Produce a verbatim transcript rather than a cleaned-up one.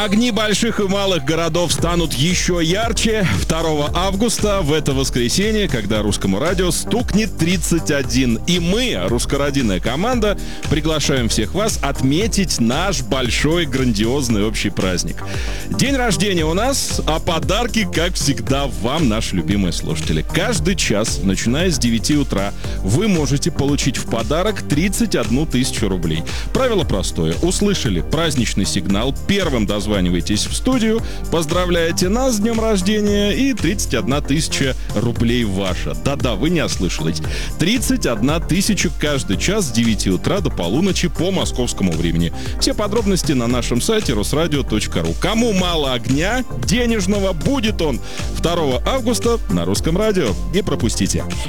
Огни больших и малых городов станут еще ярче второго августа, в это воскресенье, когда Русскому радио стукнет тридцать один. И мы, русскородинная команда, приглашаем всех вас отметить наш большой грандиозный общий праздник. День рождения у нас, а подарки, как всегда, вам, наши любимые слушатели. Каждый час, начиная с девяти утра, вы можете получить в подарок тридцать одну тысячу рублей. Правило простое. Услышали праздничный сигнал, первым дозвонитесь. Званивайтесь в студию, поздравляете нас с днем рождения, и тридцать одна тысяча рублей ваша. Да-да, вы не ослышались. тридцать одна тысяча каждый час с девяти утра до полуночи по московскому времени. Все подробности на нашем сайте русрадио точка ру. Кому мало огня денежного, будет он второго августа на Русском радио. Не пропустите.